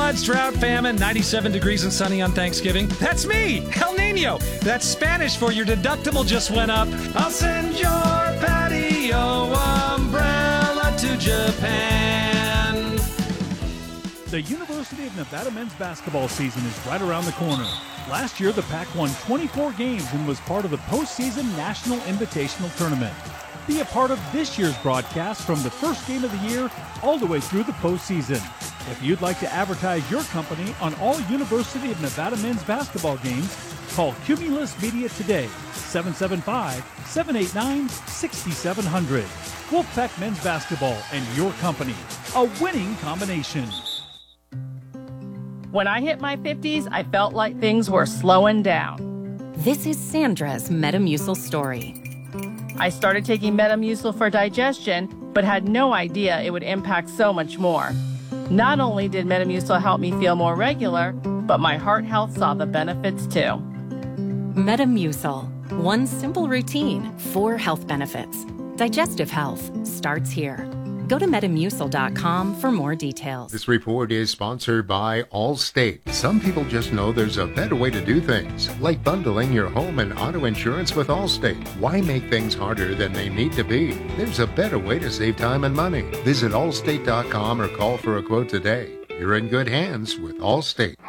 floods, drought, famine, 97 degrees and sunny on Thanksgiving. That's me, El Nino. That's Spanish for your deductible just went up. I'll send your patio umbrella to Japan. The University of Nevada men's basketball season is right around the corner. Last year, the Pac won 24 games and was part of the postseason National Invitational Tournament. Be a part of this year's broadcast from the first game of the year all the way through the postseason. If you'd like to advertise your company on all University of Nevada men's basketball games, call Cumulus Media today, 775-789-6700. Wolfpack Men's Basketball and your company, a winning combination. When I hit my 50s, I felt like things were slowing down. This is Sandra's Metamucil story. I started taking Metamucil for digestion, but had no idea it would impact so much more. Not only did Metamucil help me feel more regular, but my heart health saw the benefits too. Metamucil. One simple routine, 4 health benefits. Digestive health starts here. Go to Metamucil.com for more details. This report is sponsored by Allstate. Some people just know there's a better way to do things, like bundling your home and auto insurance with Allstate. Why make things harder than they need to be? There's a better way to save time and money. Visit Allstate.com or call for a quote today. You're in good hands with Allstate.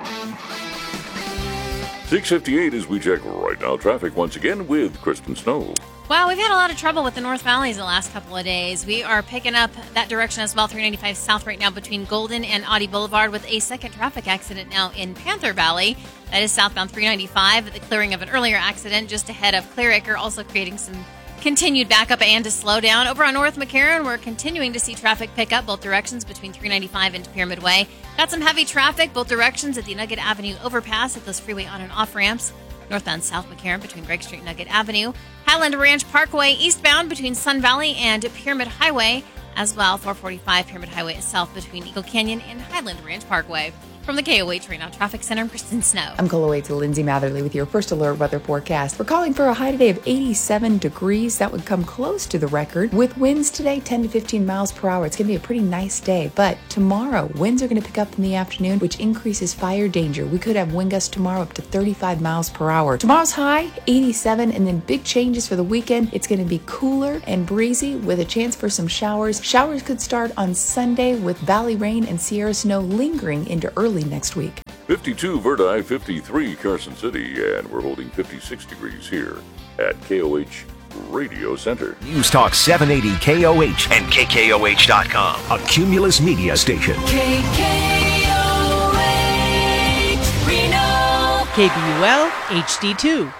6:58 as we check right now traffic once again with Kristen Snow. Wow, we've had a lot of trouble with the North Valleys the last couple of days. We are picking up that direction as well, 395 south right now between Golden and Audie Boulevard with a second traffic accident now in Panther Valley. That is southbound 395, the clearing of an earlier accident just ahead of Clear Acre, also creating some continued backup and a slowdown. Over on North McCarran, we're continuing to see traffic pick up both directions between 395 and Pyramid Way. Got some heavy traffic both directions at the Nugget Avenue overpass at those freeway on and off ramps. Northbound South McCarran between Greg Street and Nugget Avenue. Highland Ranch Parkway eastbound between Sun Valley and Pyramid Highway. As well, 445 Pyramid Highway itself between Eagle Canyon and Highland Ranch Parkway. From the KOH Right Now Traffic Center, I'm Kristen Snow. I'm KOH Lindsay Matherly with your first alert weather forecast. We're calling for a high today of 87 degrees. That would come close to the record. With winds today, 10 to 15 miles per hour. It's going to be a pretty nice day. But tomorrow, winds are going to pick up in the afternoon, which increases fire danger. We could have wind gusts tomorrow up to 35 miles per hour. Tomorrow's high, 87, and then big changes for the weekend. It's going to be cooler and breezy with a chance for some showers. Showers could start on Sunday with valley rain and Sierra snow lingering into early next week. 52 Verdi, 53 Carson City, and we're holding 56 degrees here at KOH Radio Center. News Talk 780 KOH and KKOH.com, a Cumulus Media station. KKOH Reno. KBUL HD2.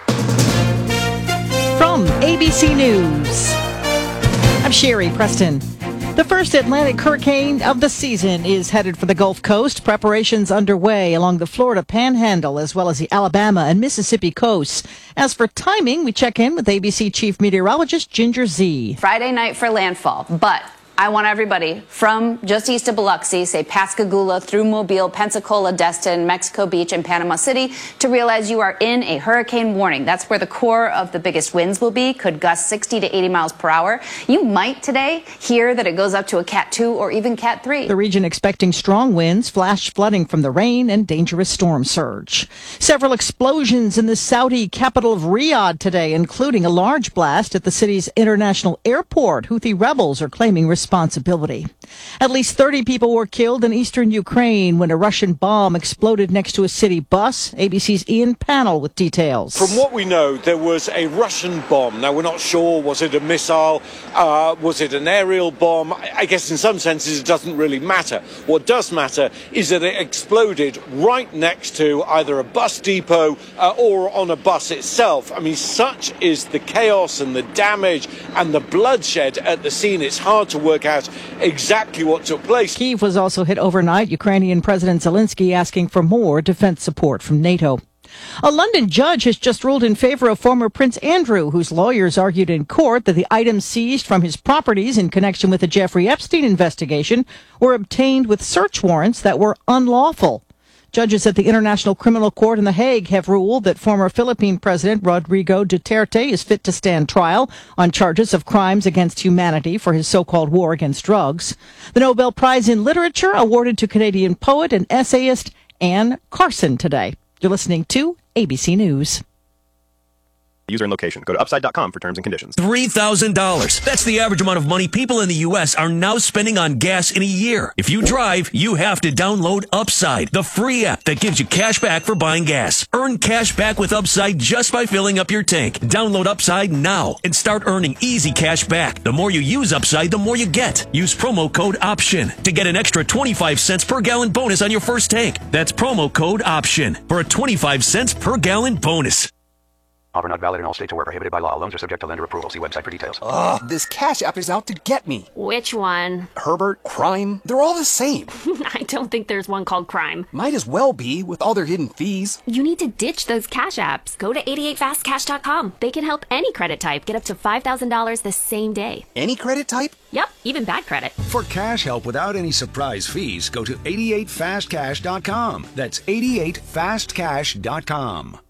From ABC News, I'm Sherry Preston. The first Atlantic hurricane of the season is headed for the Gulf Coast. Preparations underway along the Florida Panhandle as well as the Alabama and Mississippi coasts. As for timing, we check in with ABC Chief Meteorologist Ginger Z. Friday night for landfall, but I want everybody from just east of Biloxi, say Pascagoula, through Mobile, Pensacola, Destin, Mexico Beach, and Panama City, to realize you are in a hurricane warning. That's where the core of the biggest winds will be, could gust 60 to 80 miles per hour. You might today hear that it goes up to a Cat 2 or even Cat 3. The region expecting strong winds, flash flooding from the rain, and dangerous storm surge. Several explosions in the Saudi capital of Riyadh today, including a large blast at the city's international airport. Houthi rebels are claiming responsibility. At least 30 people were killed in eastern Ukraine when a Russian bomb exploded next to a city bus. ABC's Ian Pannell with details. From what we know, there was a Russian bomb. Now, we're not sure, was it a missile? Was it an aerial bomb? I guess in some senses it doesn't really matter. What does matter is that it exploded right next to either a bus depot or on a bus itself. I mean, such is the chaos and the damage and the bloodshed at the scene. It's hard to work out exactly what took place. Kyiv was also hit overnight. Ukrainian President Zelensky asking for more defense support from NATO. A London judge has just ruled in favor of former Prince Andrew, whose lawyers argued in court that the items seized from his properties in connection with the Jeffrey Epstein investigation were obtained with search warrants that were unlawful. Judges at the International Criminal Court in The Hague have ruled that former Philippine President Rodrigo Duterte is fit to stand trial on charges of crimes against humanity for his so-called war against drugs. The Nobel Prize in Literature awarded to Canadian poet and essayist Anne Carson today. You're listening to ABC News. User and location. Go to upside.com for terms and conditions. $3,000. That's the average amount of money people in the U.S. are now spending on gas in a year. If you drive, you have to download Upside, the free app that gives you cash back for buying gas. Earn cash back with Upside just by filling up your tank. Download Upside now and start earning easy cash back. The more you use Upside, the more you get. Use promo code OPTION to get an extra 25 cents per gallon bonus on your first tank. That's promo code OPTION for a 25 cents per gallon bonus. Offer not valid in all states or where prohibited by law. Loans are subject to lender approval. See website for details. Ugh, this Cash App is out to get me. Which one? Herbert, Crime, they're all the same. I don't think there's one called Crime. Might as well be, with all their hidden fees. You need to ditch those Cash Apps. Go to 88fastcash.com. They can help any credit type get up to $5,000 the same day. Any credit type? Yep, even bad credit. For cash help without any surprise fees, go to 88fastcash.com. That's 88fastcash.com.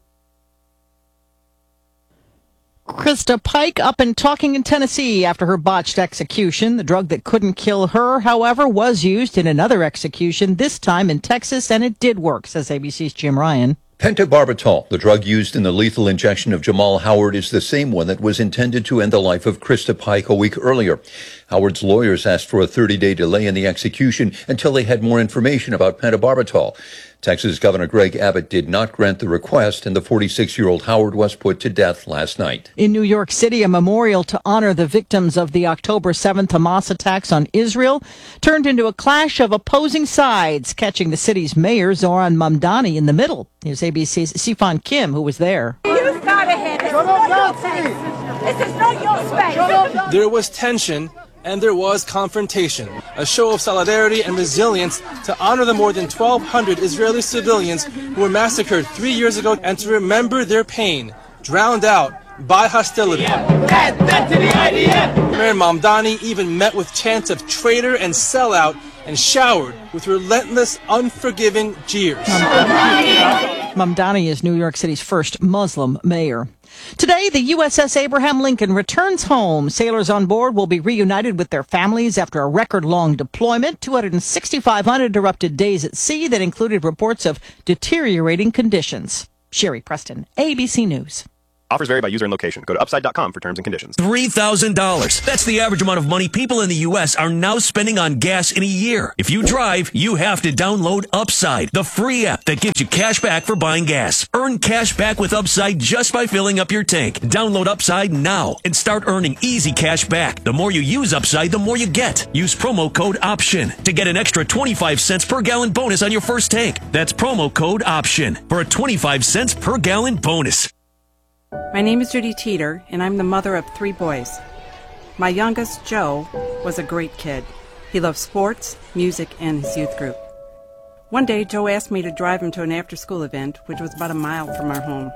Krista Pike up and talking in Tennessee after her botched execution. The drug that couldn't kill her, however, was used in another execution, this time in Texas, and it did work, says ABC's Jim Ryan. Pentobarbital, the drug used in the lethal injection of Jamal Howard, is the same one that was intended to end the life of Krista Pike a week earlier. Howard's lawyers asked for a 30-day delay in the execution until they had more information about pentobarbital. Texas Governor Greg Abbott did not grant the request, and the 46-year-old Howard was put to death last night. In New York City, a memorial to honor the victims of the October 7th Hamas attacks on Israel turned into a clash of opposing sides, catching the city's mayor, Zoran Mamdani, in the middle. Here's ABC's Sifan Kim, who was there. You started here. This is not your space. This is not your space. There was tension and there was confrontation, a show of solidarity and resilience to honor the more than 1,200 Israeli civilians who were massacred 3 years ago and to remember their pain, drowned out by hostility. Mayor Mamdani even met with chants of traitor and sellout and showered with relentless, unforgiving jeers. Mamdani is New York City's first Muslim mayor. Today, the USS Abraham Lincoln returns home. Sailors on board will be reunited with their families after a record-long deployment, 265 uninterrupted days at sea that included reports of deteriorating conditions. Sherry Preston, ABC News. Offers vary by user and location. Go to upside.com for terms and conditions. $3,000. That's the average amount of money people in the U.S. are now spending on gas in a year. If you drive, you have to download Upside, the free app that gives you cash back for buying gas. Earn cash back with Upside just by filling up your tank. Download Upside now and start earning easy cash back. The more you use Upside, the more you get. Use promo code OPTION to get an extra 25 cents per gallon bonus on your first tank. That's promo code OPTION for a 25 cents per gallon bonus. My name is Judy Teeter, and I'm the mother of 3 boys. My youngest, Joe, was a great kid. He loved sports, music, and his youth group. One day, Joe asked me to drive him to an after-school event, which was about a mile from our home.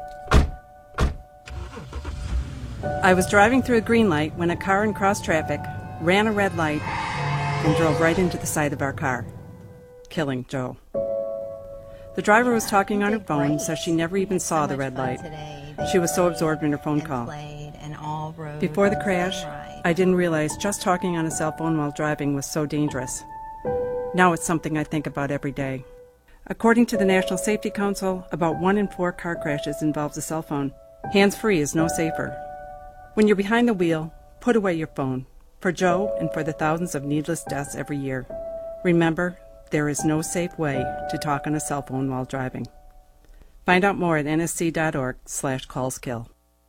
I was driving through a green light when a car in cross traffic ran a red light and drove right into the side of our car, killing Joe. The driver was talking on her phone, so she never even saw the red light. She was so absorbed in her phone call. Before the crash, I didn't realize just talking on a cell phone while driving was so dangerous. Now it's something I think about every day. According to the National Safety Council, about 1 in 4 car crashes involves a cell phone. Hands-free is no safer. When you're behind the wheel, put away your phone. For Joe and for the thousands of needless deaths every year. Remember, there is no safe way to talk on a cell phone while driving. Find out more at nsc.org/callskill.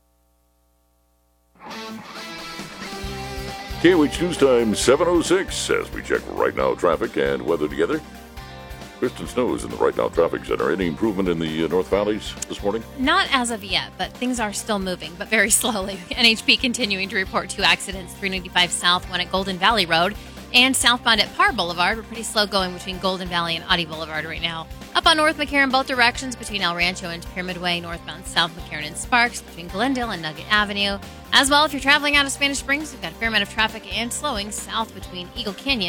KOH News Time 7:06 as we check right now traffic and weather together. Kristen Snow is in the Right Now Traffic Center. Any improvement in the North Valleys this morning? Not as of yet, but things are still moving, but very slowly. NHP continuing to report 2 accidents, 395 south, 1 at Golden Valley Road, and southbound at Parr Boulevard. We're pretty slow going between Golden Valley and Audie Boulevard right now. Up on North McCarran, both directions between El Rancho and Pyramid Way, northbound South McCarran and Sparks, between Glendale and Nugget Avenue. As well, if you're traveling out of Spanish Springs, we've got a fair amount of traffic and slowing south between Eagle Canyon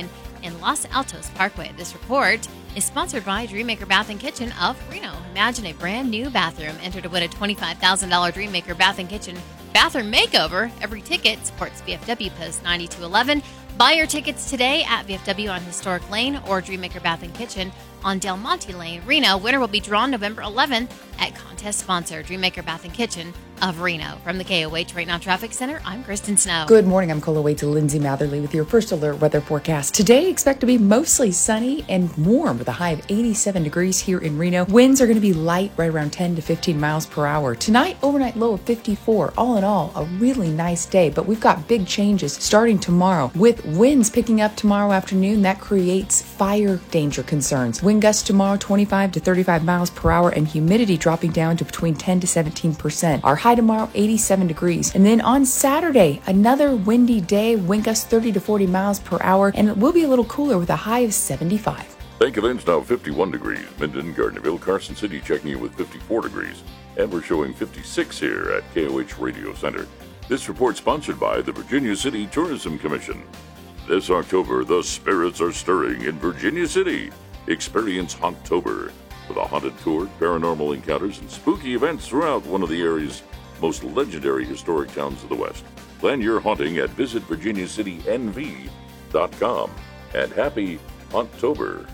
and Los Altos Parkway. This report is sponsored by Dreammaker Bath and Kitchen of Reno. Imagine a brand new bathroom. Enter to win a $25,000 Dreammaker Bath and Kitchen bathroom makeover. Every ticket supports VFW Post 9211. Buy your tickets today at VFW on Historic Lane or Dreammaker Bath and Kitchen on Del Monte Lane, Reno. Winner will be drawn November 11th at contest sponsor Dreammaker Bath and Kitchen of Reno. From the KOH Right Now Traffic Center, I'm Kristen Snow. Good morning. I'm Cola Wade to Lindsay Matherly with your first alert weather forecast. Today, expect to be mostly sunny and warm with a high of 87 degrees here in Reno. Winds are going to be light, right around 10 to 15 miles per hour. Tonight, overnight low of 54. All in all, a really nice day, but we've got big changes starting tomorrow. With winds picking up tomorrow afternoon, that creates fire danger concerns. Wind gusts tomorrow 25 to 35 miles per hour and humidity dropping down to between 10 to 17%. Our high tomorrow 87 degrees. And then on Saturday, another windy day, wind gusts 30 to 40 miles per hour, and it will be a little cooler with a high of 75. Thank you, Lynn's now 51 degrees. Minden, Gardnerville, Carson City checking in with 54 degrees. And we're showing 56 here at KOH Radio Center. This report sponsored by the Virginia City Tourism Commission. This October, the spirits are stirring in Virginia City. Experience Hauntober with a haunted tour, paranormal encounters, and spooky events throughout one of the area's most legendary historic towns of the West. Plan your haunting at visitvirginiacitynv.com. And happy Hauntober.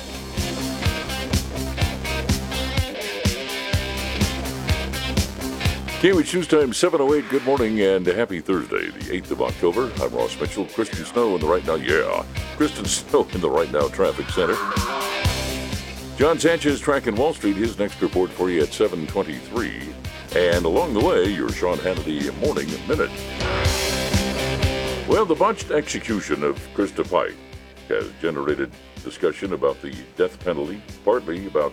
KOH News Time 7:08. Good morning and happy Thursday, the 8th of October. I'm Ross Mitchell. Kristen Snow in the Right Now. Kristen Snow in the Right Now Traffic Center. John Sanchez tracking Wall Street. His next report for you at 7:23. And along the way, your Sean Hannity Morning Minute. Well, the botched execution of Krista Pike has generated discussion about the death penalty, partly about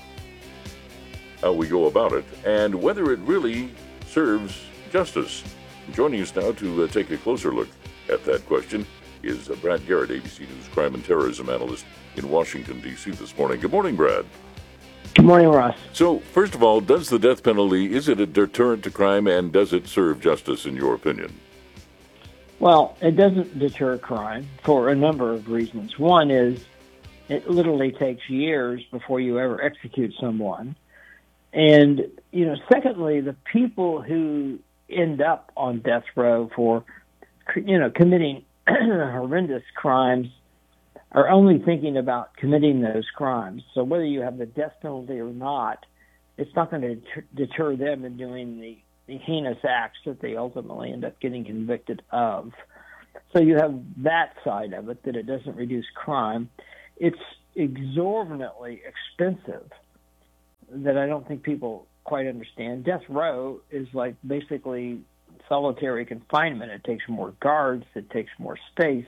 how we go about it, and whether it really serves justice. Joining us now to take a closer look at that question is Brad Garrett, ABC News crime and terrorism analyst in Washington, D.C. this morning. Good morning, Brad. Good morning, Ross. So, first of all, does the death penalty, is it a deterrent to crime, and does it serve justice, in your opinion? Well, it doesn't deter crime for a number of reasons. One is it literally takes years before you ever execute someone. And, secondly, the people who end up on death row for, committing horrendous crimes are only thinking about committing those crimes. So whether you have the death penalty or not, it's not going to deter them in doing the heinous acts that they ultimately end up getting convicted of. So you have that side of it, that it doesn't reduce crime. It's exorbitantly expensive that I don't think people quite understand. Death row is like basically solitary confinement. It takes more guards. It takes more space.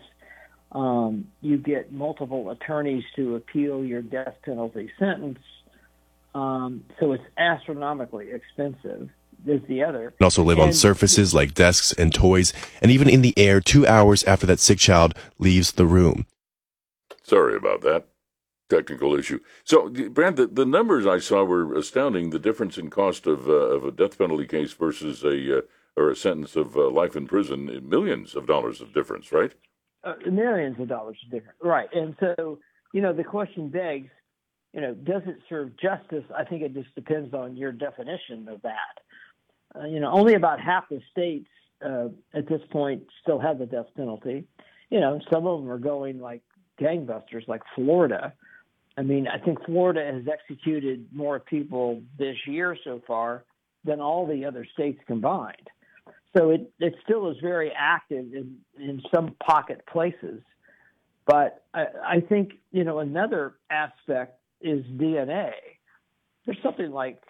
You get multiple attorneys to appeal your death penalty sentence. So it's astronomically expensive. There's the other. And also live on surfaces like desks and toys, and even in the air 2 hours after that sick child leaves the room. Sorry about that technical issue. So, Brad, the numbers I saw were astounding. The difference in cost of a death penalty case versus a sentence of life in prison, millions of dollars of difference, right? Millions of dollars of difference, right. And so, the question begs, does it serve justice? I think it just depends on your definition of that. Only about half the states at this point still have the death penalty. Some of them are going like gangbusters, like Florida. I mean, I think Florida has executed more people this year so far than all the other states combined. So it still is very active in some pocket places. But I think, another aspect is DNA. There's something like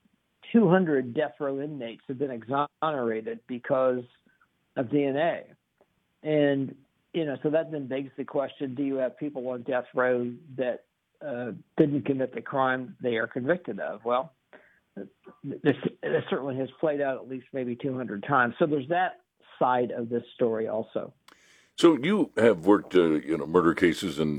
200 death row inmates have been exonerated because of DNA. And, so that then begs the question, do you have people on death row that didn't commit the crime they are convicted of? Well, this certainly has played out at least maybe 200 times. So there's that side of this story also. So you have worked, murder cases and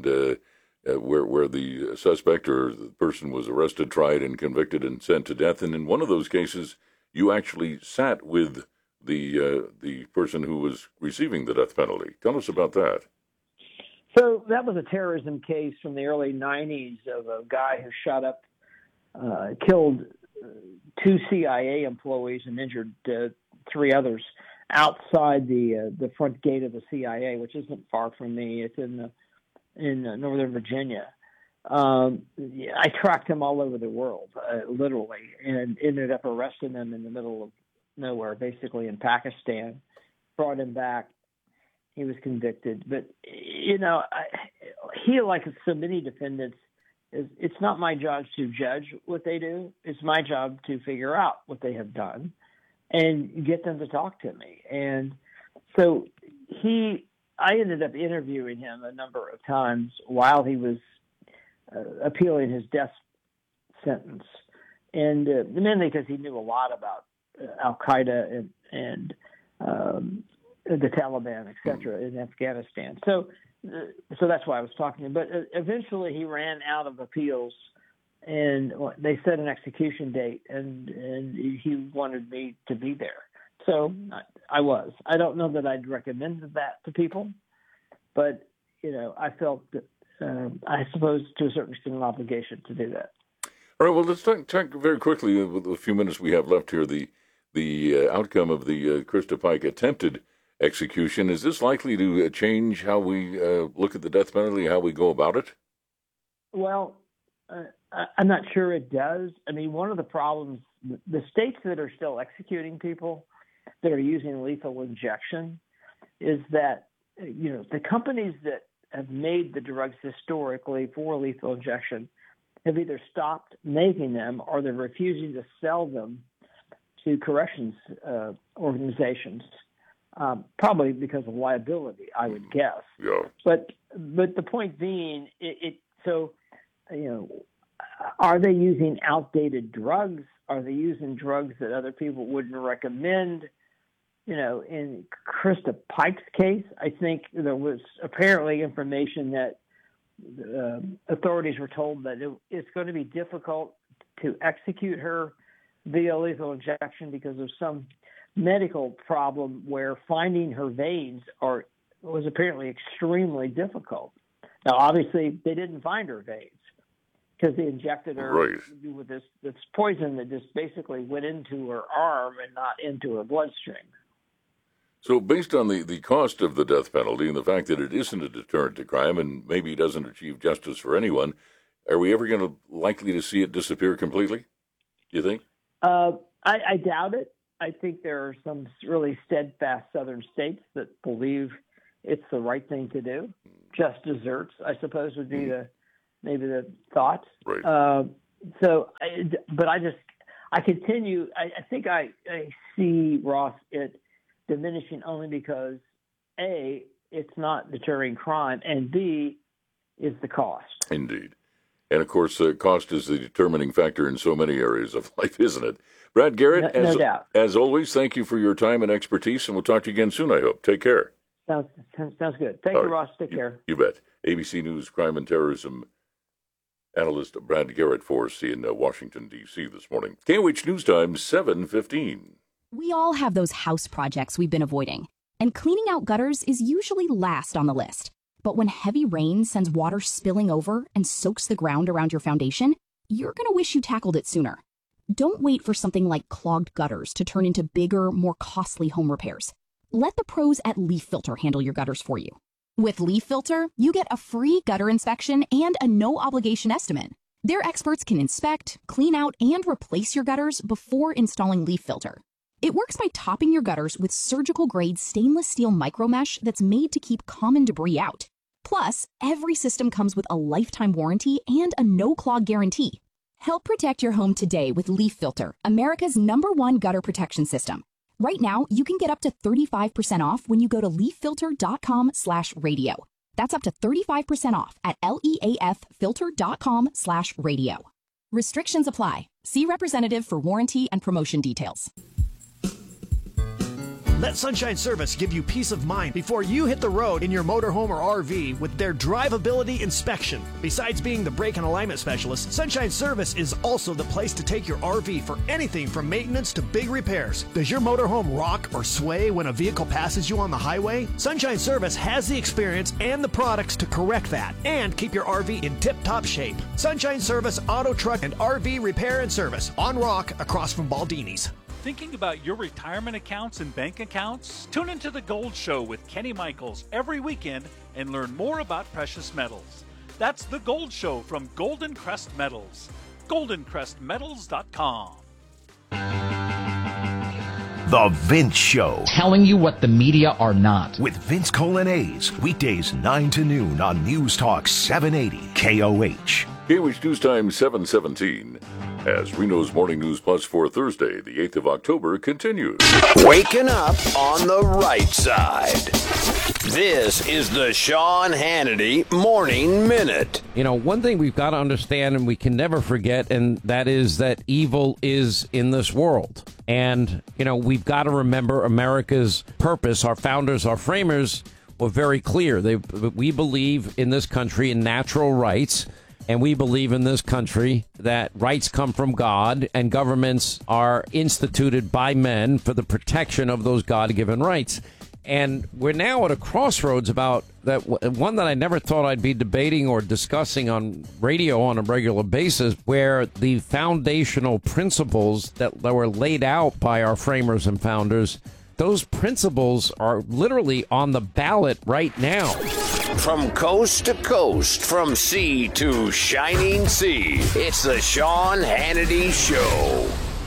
where the suspect or the person was arrested, tried, and convicted and sent to death. And in one of those cases, you actually sat with the person who was receiving the death penalty. Tell us about that. So that was a terrorism case from the early 90s of a guy who shot up, killed 2 CIA employees and injured 3 others outside the front gate of the CIA, which isn't far from me. It's in Northern Virginia. I tracked him all over the world, literally, and ended up arresting him in the middle of nowhere, basically in Pakistan. Brought him back. He was convicted. But, he, like so many defendants, it's not my job to judge what they do. It's my job to figure out what they have done and get them to talk to me. And so I ended up interviewing him a number of times while he was appealing his death sentence, and mainly because he knew a lot about Al-Qaeda and the Taliban, etc., in Afghanistan. So that's why I was talking to him. But eventually he ran out of appeals, and they set an execution date, and he wanted me to be there. So I was. I don't know that I'd recommended that to people, but, I felt that I suppose to a certain extent an obligation to do that. All right, well, let's talk very quickly, with the few minutes we have left here, the outcome of the Krista Pike attempted execution. Is this likely to change how we look at the death penalty, how we go about it? Well, I'm not sure it does. I mean, one of the problems, the states that are still executing people that are using lethal injection is that, the companies that have made the drugs historically for lethal injection have either stopped making them or they're refusing to sell them to corrections organizations, probably because of liability, I would guess. Yeah. But the point being, are they using outdated drugs? Are they using drugs that other people wouldn't recommend? In Krista Pike's case, I think there was apparently information that authorities were told that it's going to be difficult to execute her via lethal injection because of some medical problem where finding her veins was apparently extremely difficult. Now, obviously, they didn't find her veins because they injected her with this poison that just basically went into her arm and not into her bloodstream. So based on the cost of the death penalty and the fact that it isn't a deterrent to crime and maybe it doesn't achieve justice for anyone, are we ever likely to see it disappear completely, do you think? I doubt it. I think there are some really steadfast southern states that believe it's the right thing to do. Just desserts, I suppose, would be maybe the thought. Right. But I continue. I think I see, Ross, it diminishing only because A, it's not deterring crime, and B, is the cost. Indeed. And of course, cost is the determining factor in so many areas of life, isn't it? Brad Garrett, no doubt. As always, thank you for your time and expertise, and we'll talk to you again soon, I hope. Take care. Sounds good. Thank you, Ross. Take care. You bet. ABC News crime and terrorism analyst Brad Garrett for us in Washington, D.C. this morning. KOH News Time, 7:15. We all have those house projects we've been avoiding, and cleaning out gutters is usually last on the list. But when heavy rain sends water spilling over and soaks the ground around your foundation, you're going to wish you tackled it sooner. Don't wait for something like clogged gutters to turn into bigger, more costly home repairs. Let the pros at Leaf Filter handle your gutters for you. With Leaf Filter, you get a free gutter inspection and a no-obligation estimate. Their experts can inspect, clean out, and replace your gutters before installing Leaf Filter. It works by topping your gutters with surgical-grade stainless steel micromesh that's made to keep common debris out. Plus, every system comes with a lifetime warranty and a no-clog guarantee. Help protect your home today with Leaf Filter, America's #1 gutter protection system. Right now, you can get up to 35% off when you go to leaffilter.com/radio. That's up to 35% off at leaffilter.com/radio. Restrictions apply. See representative for warranty and promotion details. Let Sunshine Service give you peace of mind before you hit the road in your motorhome or RV with their drivability inspection. Besides being the brake and alignment specialist, Sunshine Service is also the place to take your RV for anything from maintenance to big repairs. Does your motorhome rock or sway when a vehicle passes you on the highway? Sunshine Service has the experience and the products to correct that and keep your RV in tip-top shape. Sunshine Service Auto, Truck, and RV Repair and Service on Rock across from Baldini's. Thinking about your retirement accounts and bank accounts? Tune into The Gold Show with Kenny Michaels every weekend and learn more about precious metals. That's The Gold Show from Golden Crest Metals. GoldenCrestMetals.com. The Vince Show. Telling you what the media are not. With Vince Colanese. Weekdays 9 to noon on News Talk 780 KOH. KOH News Time 7:17. As Reno's Morning News Plus for Thursday, the 8th of October, continues. Waking up on the right side. This is the Sean Hannity Morning Minute. You know, one thing we've got to understand and we can never forget, and that is that evil is in this world. And, you know, we've got to remember America's purpose. Our founders, our framers were very clear. We believe in this country in natural rights. And we believe in this country that rights come from God and governments are instituted by men for the protection of those God-given rights. And we're now at a crossroads about that, one that I never thought I'd be debating or discussing on radio on a regular basis, where the foundational principles that were laid out by our framers and founders, those principles are literally on the ballot right now. From coast to coast, from sea to shining sea, it's the Sean Hannity Show.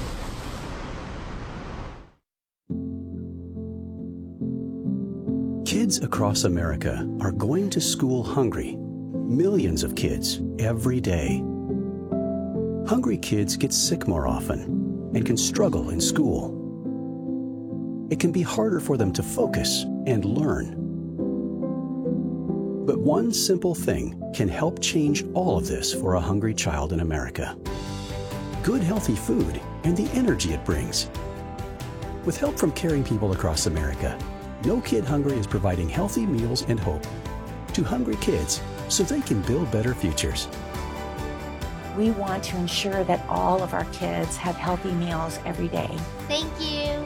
Kids across America are going to school hungry. Millions of kids every day. Hungry kids get sick more often and can struggle in school. It can be harder for them to focus and learn. But one simple thing can help change all of this for a hungry child in America. Good, healthy food and the energy it brings. With help from caring people across America, No Kid Hungry is providing healthy meals and hope to hungry kids so they can build better futures. We want to ensure that all of our kids have healthy meals every day. Thank you.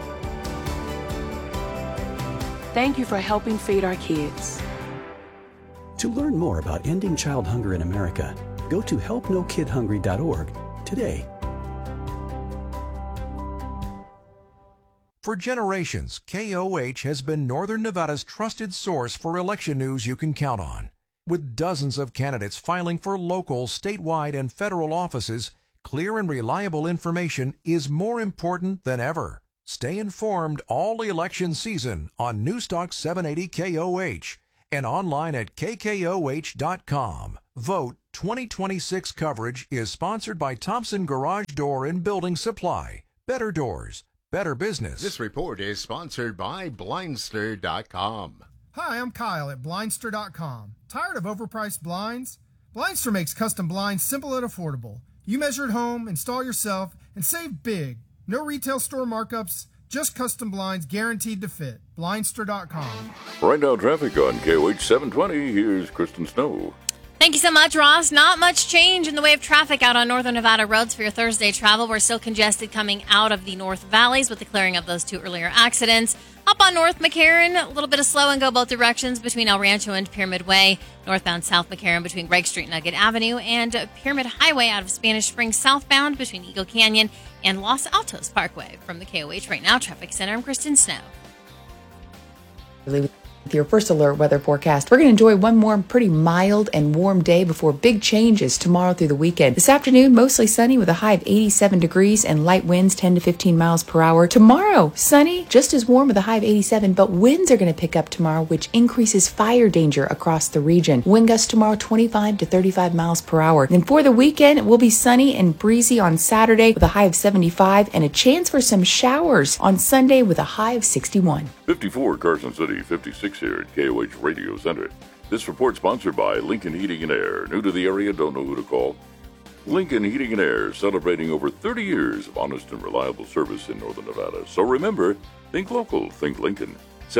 Thank you for helping feed our kids. To learn more about ending child hunger in America, go to helpnokidhungry.org today. For generations, KOH has been Northern Nevada's trusted source for election news you can count on. With dozens of candidates filing for local, statewide, and federal offices, clear and reliable information is more important than ever. Stay informed all election season on Newstalk 780 KOH and online at KKOH.com. Vote 2026 coverage is sponsored by Thompson Garage Door and Building Supply. Better doors, better business. This report is sponsored by Blindster.com. Hi, I'm Kyle at Blindster.com. Tired of overpriced blinds? Blindster makes custom blinds simple and affordable. You measure at home, install yourself, and save big. No retail store markups, just custom blinds guaranteed to fit. Blindster.com. Right now, traffic on KOH 720. Here's Kristen Snow. Thank you so much, Ross. Not much change in the way of traffic out on Northern Nevada roads for your Thursday travel. We're still congested coming out of the North Valleys with the clearing of those two earlier accidents. Up on North McCarran, a little bit of slow and go both directions between El Rancho and Pyramid Way. Northbound South McCarran between Greg Street and Nugget Avenue. And Pyramid Highway out of Spanish Springs southbound between Eagle Canyon and Los Altos Parkway. From the KOH Right Now Traffic Center, I'm Kristen Snow. With your first alert weather forecast, we're going to enjoy one more pretty mild and warm day before big changes tomorrow through the weekend. This afternoon, mostly sunny with a high of 87 degrees and light winds 10 to 15 miles per hour. Tomorrow, sunny, just as warm with a high of 87, but winds are going to pick up tomorrow, which increases fire danger across the region. Wind gusts tomorrow 25 to 35 miles per hour. And for the weekend, it will be sunny and breezy on Saturday with a high of 75 and a chance for some showers on Sunday with a high of 61. 54 Carson City, 56 here at KOH Radio Center. This report sponsored by Lincoln Heating and Air. New to the area, don't know who to call. Lincoln Heating and Air, celebrating over 30 years of honest and reliable service in Northern Nevada. So remember, think local, think Lincoln.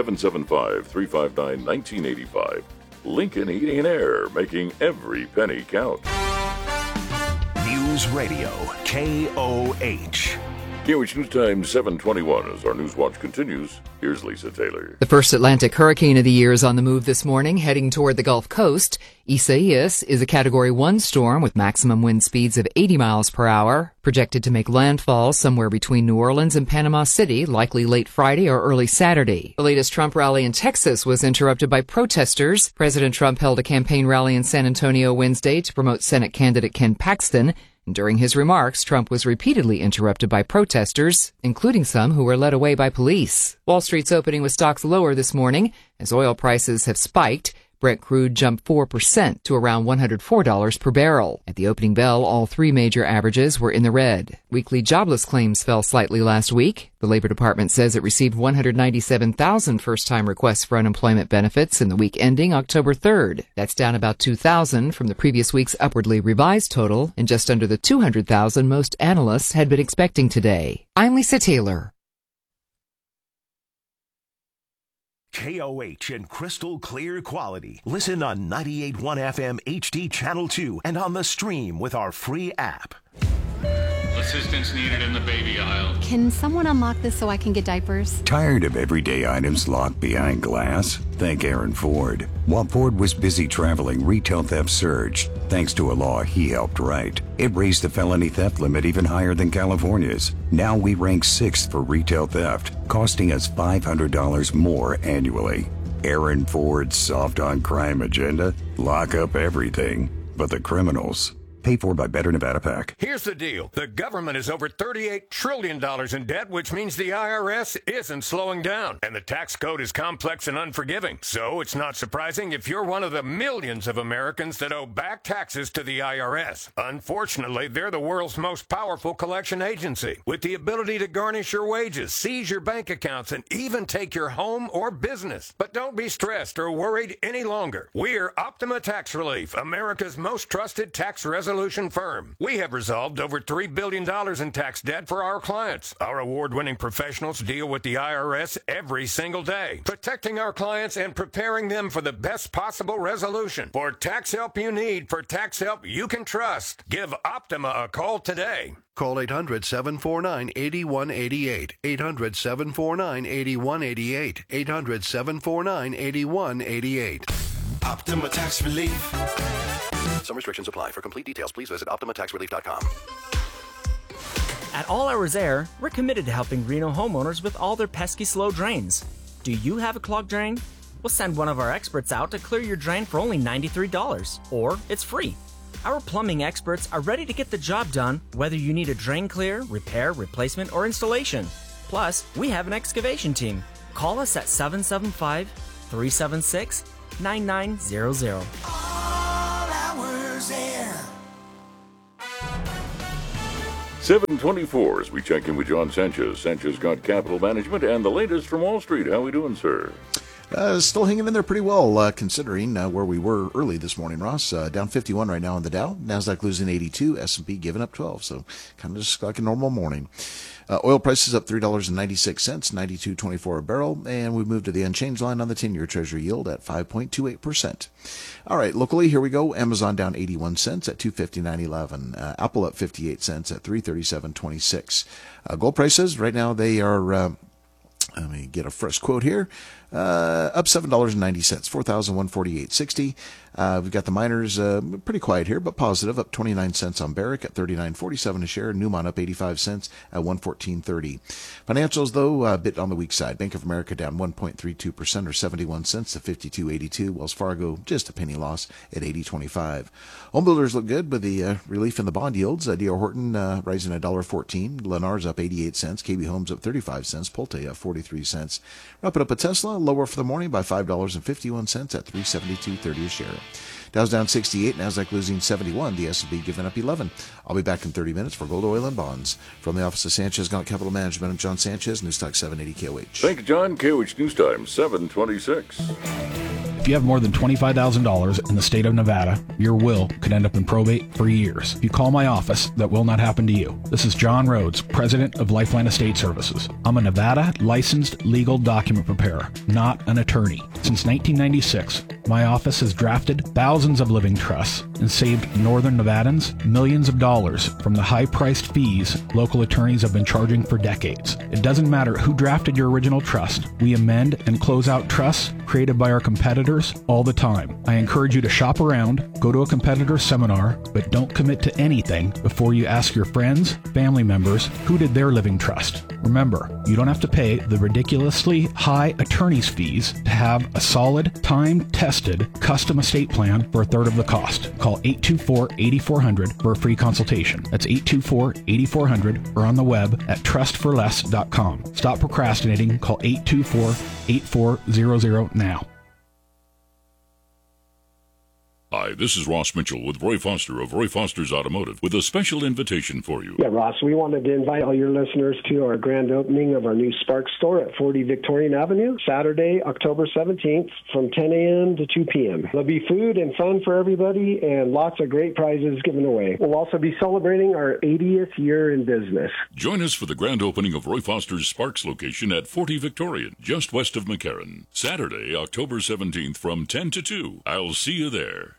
775-359-1985. Lincoln Heating and Air, making every penny count. News Radio, KOH. KOH News Time 7:21 as our News Watch continues. Here's Lisa Taylor. The first Atlantic hurricane of the year is on the move this morning, heading toward the Gulf Coast. Isaias is a Category 1 storm with maximum wind speeds of 80 miles per hour, projected to make landfall somewhere between New Orleans and Panama City, likely late Friday or early Saturday. The latest Trump rally in Texas was interrupted by protesters. President Trump held a campaign rally in San Antonio Wednesday to promote Senate candidate Ken Paxton. During his remarks, Trump was repeatedly interrupted by protesters, including some who were led away by police. Wall Street's opening with stocks lower this morning as oil prices have spiked. Brent crude jumped 4% to around $104 per barrel. At the opening bell, all three major averages were in the red. Weekly jobless claims fell slightly last week. The Labor Department says it received 197,000 first-time requests for unemployment benefits in the week ending October 3rd. That's down about 2,000 from the previous week's upwardly revised total and just under the 200,000 most analysts had been expecting today. I'm Lisa Taylor. KOH in crystal clear quality. Listen on 98.1 FM HD Channel 2 and on the stream with our free app. Assistance needed in the baby aisle. Can someone unlock this so I can get diapers? Tired of everyday items locked behind glass? Thank Aaron Ford. While Ford was busy traveling, retail theft surged. Thanks to a law he helped write. It raised the felony theft limit even higher than California's. Now we rank 6th for retail theft, costing us $500 more annually. Aaron Ford's soft on crime agenda? Lock up everything but the criminals. Paid for by Better Nevada PAC. Here's the deal. The government is over $38 trillion in debt, which means the IRS isn't slowing down. And the tax code is complex and unforgiving. So it's not surprising if you're one of the millions of Americans that owe back taxes to the IRS. Unfortunately, they're the world's most powerful collection agency, with the ability to garnish your wages, seize your bank accounts, and even take your home or business. But don't be stressed or worried any longer. We're Optima Tax Relief, America's most trusted tax resolution firm. We have resolved over $3 billion in tax debt for our clients. Our award-winning professionals deal with the IRS every single day, protecting our clients and preparing them for the best possible resolution. For tax help you need, for tax help you can trust, give Optima a call today. Call 800-749-8188. 800-749-8188. 800-749-8188. Optima Tax Relief. Some restrictions apply. For complete details, please visit OptimaTaxRelief.com. At All Hours Air, we're committed to helping Reno homeowners with all their pesky slow drains. Do you have a clogged drain? We'll send one of our experts out to clear your drain for only $93, or it's free. Our plumbing experts are ready to get the job done, whether you need a drain clear, repair, replacement, or installation. Plus, we have an excavation team. Call us at 775-376-9900. 7:24 as we check in with John Sanchez. Sanchez got capital management and the latest from Wall Street. How we doing, sir? Still hanging in there pretty well, considering where we were early this morning, Ross. Down 51 right now on the Dow. NASDAQ losing 82. S&P giving up 12. So kind of just like a normal morning. Oil prices up $3.96, 92.24 a barrel. And we moved to the unchanged line on the 10-year Treasury yield at 5.28%. All right, locally, here we go. Amazon down 81 cents at 259.11. Apple up 58 cents at 337.26. Gold prices, right now they are... let me get a fresh quote here. Up $7.90, 4,148.60. We've got the miners pretty quiet here, but positive, up 29 cents on Barrick at 39.47 a share. Newmont up 85 cents at 114.30. Financials, though, a bit on the weak side. Bank of America down 1.32% or 71 cents to 52.82. Wells Fargo just a penny loss at 80.25. Home builders look good with the relief in the bond yields. D.R. Horton rising $1.14. Lennar's up 88 cents. KB Homes up 35 cents. Pulte up 43 cents. Wrap it up at Tesla, lower for the morning by $5.51 at 372.30 a share. Dow's down 68, Nasdaq losing 71, the S&P giving up 11. I'll be back in 30 minutes for Gold, Oil, and Bonds. From the office of Sanchez Gaunt Capital Management, I'm John Sanchez, News Talk 780 KOH. Thank you, John. KOH News Time, 726. If you have more than $25,000 in the state of Nevada, your will could end up in probate for years. If you call my office, that will not happen to you. This is John Rhodes, president of Lifeline Estate Services. I'm a Nevada licensed legal document preparer, not an attorney. Since 1996, my office has drafted thousands of living trusts and saved Northern Nevadans millions of dollars from the high-priced fees local attorneys have been charging for decades. It doesn't matter who drafted your original trust. We amend and close out trusts created by our competitors all the time. I encourage you to shop around, go to a competitor seminar, but don't commit to anything before you ask your friends, family members, who did their living trust. Remember, you don't have to pay the ridiculously high attorney's fees to have a solid, time-tested, custom estate plan for a third of the cost. Call 824-8400 for a free consultation. That's 824-8400 or on the web at trustforless.com. Stop procrastinating. Call 824-8400 now. Hi, this is Ross Mitchell with Roy Foster of Roy Foster's Automotive with a special invitation for you. Yeah, Ross, we wanted to invite all your listeners to our grand opening of our new Sparks store at 40 Victorian Avenue, Saturday, October 17th from 10 a.m. to 2 p.m. There'll be food and fun for everybody and lots of great prizes given away. We'll also be celebrating our 80th year in business. Join us for the grand opening of Roy Foster's Sparks location at 40 Victorian, just west of McCarran. Saturday, October 17th from 10 to 2. I'll see you there.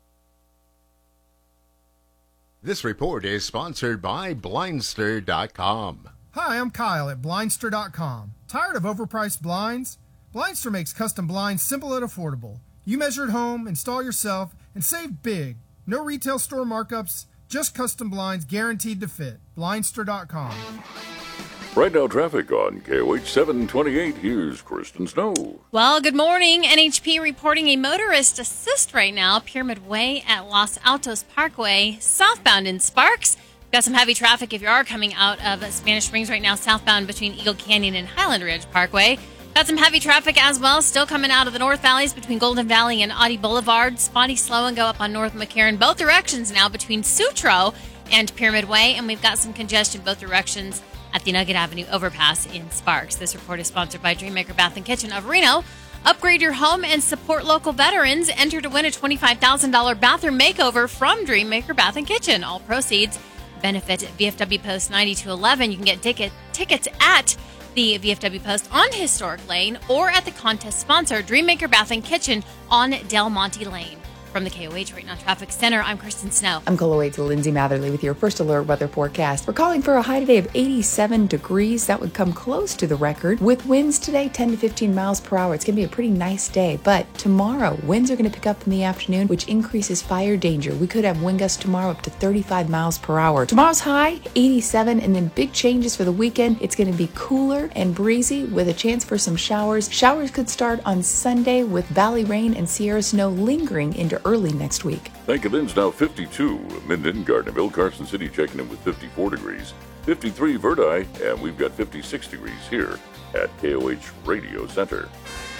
This report is sponsored by Blindster.com. Hi, I'm Kyle at Blindster.com. Tired of overpriced blinds? Blindster makes custom blinds simple and affordable. You measure at home, install yourself, and save big. No retail store markups, just custom blinds guaranteed to fit. Blindster.com. Right now, traffic on KOH 728. Here's Kristen Snow. Well, good morning. NHP reporting a motorist assist right now. Pyramid Way at Los Altos Parkway, southbound in Sparks. Got some heavy traffic if you are coming out of Spanish Springs right now, southbound between Eagle Canyon and Highland Ridge Parkway. Got some heavy traffic as well, still coming out of the North Valleys between Golden Valley and Audi Boulevard. Spotty slow and go up on North McCarran, both directions now between Sutro and Pyramid Way. And we've got some congestion both directions at the Nugget Avenue overpass in Sparks. This report is sponsored by Dreammaker Bath & Kitchen of Reno. Upgrade your home and support local veterans. Enter to win a $25,000 bathroom makeover from Dreammaker Bath & Kitchen. All proceeds benefit VFW Post 9211. You can get tickets at the VFW Post on Historic Lane or at the contest sponsor, Dreammaker Bath & Kitchen on Del Monte Lane. From the KOH Right Now Traffic Center, I'm Kristen Snow. I'm KOH Lindsay Matherly with your first alert weather forecast. We're calling for a high today of 87 degrees. That would come close to the record. With winds today, 10 to 15 miles per hour. It's going to be a pretty nice day. But tomorrow, winds are going to pick up in the afternoon, which increases fire danger. We could have wind gusts tomorrow up to 35 miles per hour. Tomorrow's high, 87, and then big changes for the weekend. It's going to be cooler and breezy with a chance for some showers. Showers could start on Sunday with valley rain and Sierra snow lingering into early next week. Thank you. It's now 52. Minden, Gardnerville, Carson City checking in with 54 degrees. 53 Verdi, and we've got 56 degrees here at KOH Radio Center.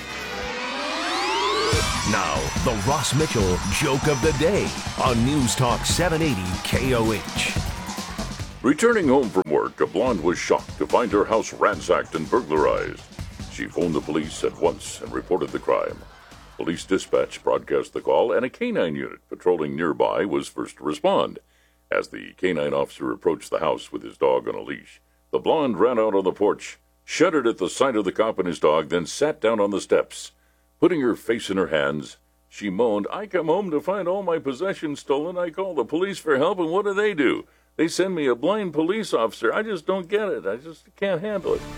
Now, the Ross Mitchell Joke of the Day on News Talk 780 KOH. Returning home from work, a blonde was shocked to find her house ransacked and burglarized. She phoned the police at once and reported the crime. Police dispatch broadcast the call, and a canine unit patrolling nearby was first to respond. As the canine officer approached the house with his dog on a leash, the blonde ran out on the porch, shuddered at the sight of the cop and his dog, then sat down on the steps. Putting her face in her hands, she moaned, "I come home to find all my possessions stolen. I call the police for help, and what do? They send me a blind police officer. I just don't get it. I just can't handle it."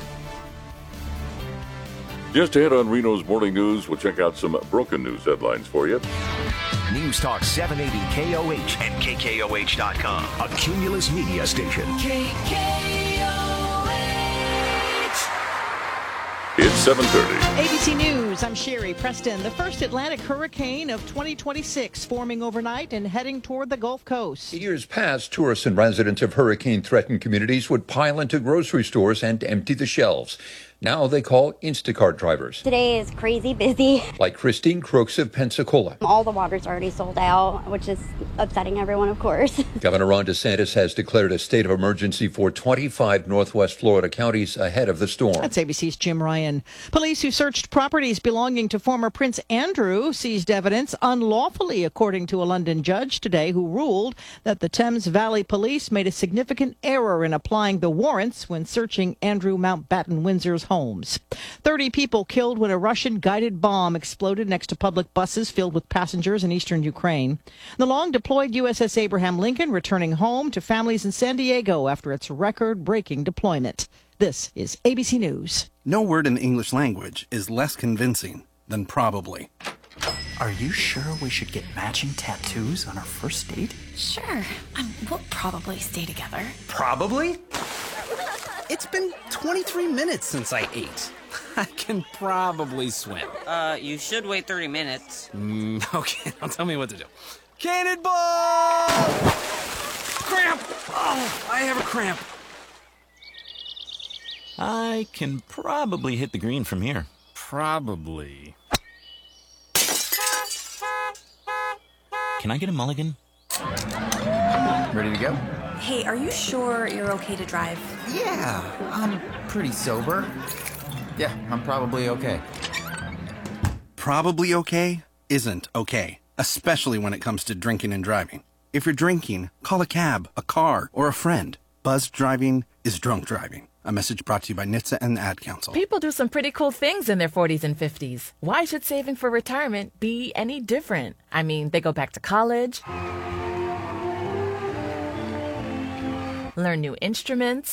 Just ahead on Reno's Morning News, we'll check out some broken news headlines for you. News Talk 780 KOH and KKOH.com, a Cumulus media station. It's 7:30. ABC News, I'm Sherry Preston. The first Atlantic hurricane of 2026 forming overnight and heading toward the Gulf Coast. In years past, tourists and residents of hurricane-threatened communities would pile into grocery stores and empty the shelves. Now they call Instacart drivers. Today is crazy busy. Like Christine Crooks of Pensacola. All the water's already sold out, which is upsetting everyone, of course. Governor Ron DeSantis has declared a state of emergency for 25 Northwest Florida counties ahead of the storm. That's ABC's Jim Ryan. Police who searched properties belonging to former Prince Andrew seized evidence unlawfully, according to a London judge today who ruled that the Thames Valley Police made a significant error in applying the warrants when searching Andrew Mountbatten Windsor's homes. 30 people killed when a Russian guided bomb exploded next to public buses filled with passengers in eastern Ukraine. The long-deployed USS Abraham Lincoln returning home to families in San Diego after its record-breaking deployment. This is ABC News. No word in the English language is less convincing than probably. Are you sure we should get matching tattoos on our first date? Sure. We'll probably stay together. Probably? It's been 23 minutes since I ate. I can probably swim. You should wait 30 minutes. Okay, now tell me what to do. Cannonball! Cramp! Oh, I have a cramp. I can probably hit the green from here. Probably. Can I get a mulligan? Ready to go? Hey, are you sure you're okay to drive? Yeah, I'm pretty sober. Yeah, I'm probably okay. Probably okay isn't okay, especially when it comes to drinking and driving. If you're drinking, call a cab, a car, or a friend. Buzzed driving is drunk driving. A message brought to you by NHTSA and the Ad Council. People do some pretty cool things in their 40s and 50s. Why should saving for retirement be any different? I mean, they go back to college, learn new instruments,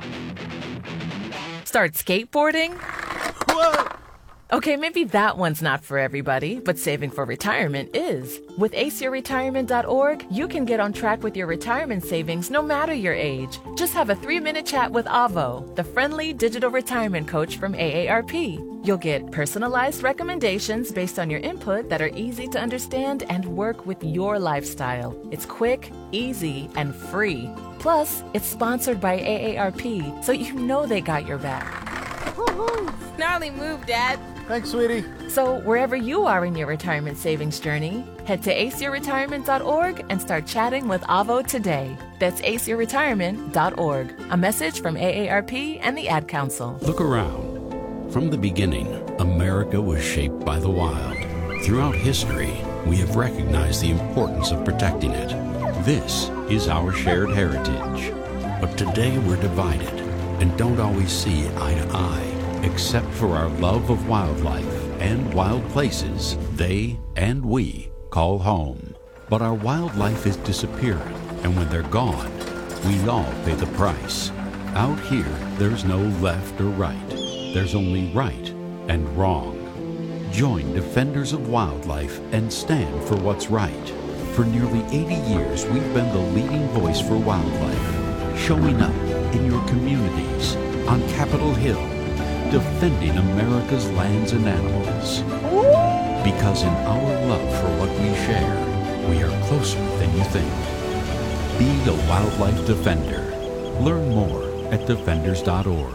start skateboarding. Whoa! Okay, maybe that one's not for everybody, but saving for retirement is. With aceyourretirement.org, you can get on track with your retirement savings no matter your age. Just have a 3-minute chat with Avo, the friendly digital retirement coach from AARP. You'll get personalized recommendations based on your input that are easy to understand and work with your lifestyle. It's quick, easy, and free. Plus, it's sponsored by AARP, so you know they got your back. Woohoo! Gnarly move, Dad. Thanks, sweetie. So wherever you are in your retirement savings journey, head to aceyourretirement.org and start chatting with Avo today. That's aceyourretirement.org. A message from AARP and the Ad Council. Look around. From the beginning, America was shaped by the wild. Throughout history, we have recognized the importance of protecting it. This is our shared heritage. But today we're divided and don't always see eye to eye. Except for our love of wildlife and wild places they and we call home. But our wildlife is disappearing, and when they're gone, we all pay the price. Out here, there's no left or right. There's only right and wrong. Join Defenders of Wildlife and stand for what's right. For nearly 80 years, we've been the leading voice for wildlife, showing up in your communities, on Capitol Hill, defending America's lands and animals. Because in our love for what we share, we are closer than you think. Be a wildlife defender. Learn more at defenders.org.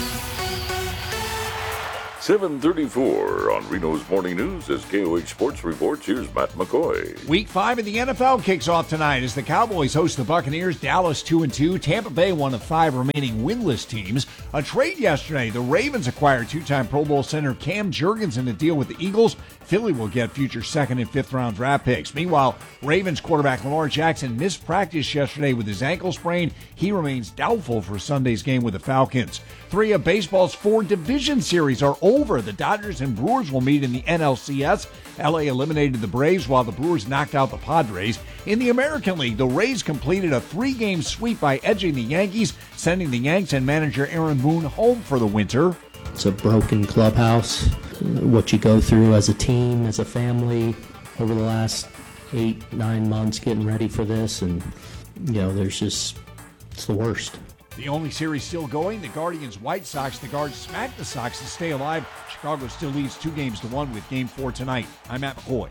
7:34 on Reno's Morning News as KOH Sports reports. Here's Matt McCoy. Week 5 of the NFL kicks off tonight as the Cowboys host the Buccaneers. Dallas 2-2. Tampa Bay one of 5 remaining winless teams. A trade yesterday. The Ravens acquired 2-time Pro Bowl center Cam Jurgens in a deal with the Eagles. Philly will get future 2nd and 5th round draft picks. Meanwhile, Ravens quarterback Lamar Jackson missed practice yesterday with his ankle sprain. He remains doubtful for Sunday's game with the Falcons. 3 of baseball's 4 division series are over. The Dodgers and Brewers will meet in the NLCS. LA eliminated the Braves while the Brewers knocked out the Padres. In the American League, the Rays completed a 3-game sweep by edging the Yankees, sending the Yanks and manager Aaron Boone home for the winter. It's a broken clubhouse. What you go through as a team, as a family, over the last 8-9 months getting ready for this, and it's the worst. The only series still going, the Guardians-White Sox. The Guards smacked the Sox to stay alive. Chicago still leads 2-1 with Game 4 tonight. I'm Matt McCoy.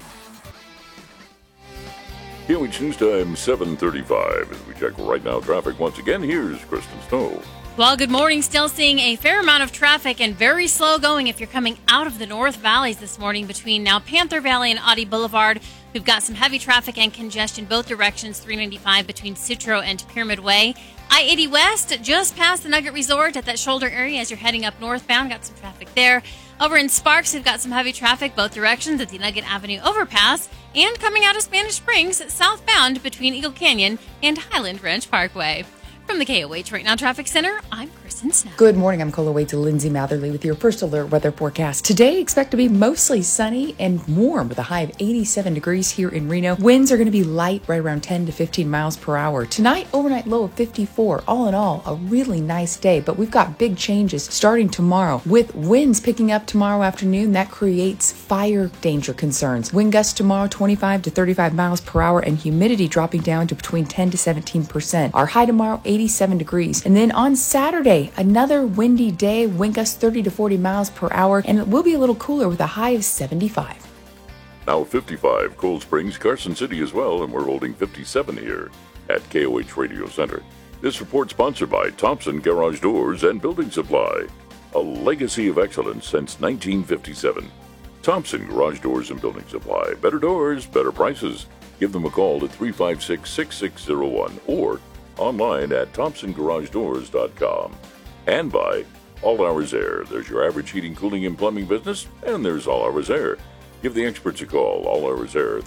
KOH News Time 7:35 as we check right now traffic once again. Here's Kristen Snow. Well, good morning. Still seeing a fair amount of traffic and very slow going if you're coming out of the North Valleys this morning between now Panther Valley and Audi Boulevard. We've got some heavy traffic and congestion both directions, 395 between Citro and Pyramid Way. I-80 West just past the Nugget Resort at that shoulder area as you're heading up northbound. Got some traffic there. Over in Sparks, we've got some heavy traffic both directions at the Nugget Avenue overpass and coming out of Spanish Springs southbound between Eagle Canyon and Highland Ranch Parkway. From the KOH Right Now Traffic Center, I'm Kristen Snow. Good morning. I'm Cola Wade to Lindsay Matherly with your first alert weather forecast. Today, expect to be mostly sunny and warm with a high of 87 degrees here in Reno. Winds are going to be light, right around 10 to 15 miles per hour. Tonight, overnight low of 54. All in all, a really nice day, but we've got big changes starting tomorrow. With winds picking up tomorrow afternoon, that creates fire danger concerns. Wind gusts tomorrow, 25 to 35 miles per hour, and humidity dropping down to between 10 to 17%. Our high tomorrow, 87 degrees. And then on Saturday, another windy day, wind gusts 30 to 40 miles per hour, and it will be a little cooler with a high of 75. Now 55, Cold Springs, Carson City as well, and we're holding 57 here at KOH Radio Center. This report sponsored by Thompson Garage Doors and Building Supply, a legacy of excellence since 1957. Thompson Garage Doors and Building Supply. Better doors, better prices. Give them a call at 356-6601 or online at thompsongaragedoors.com. And by All Hours Air. There's your average heating, cooling, and plumbing business, and there's All Hours Air. Give the experts a call. All Hours Air,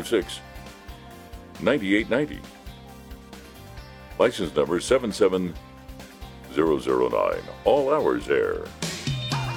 356-9890. License number 77009. All Hours Air.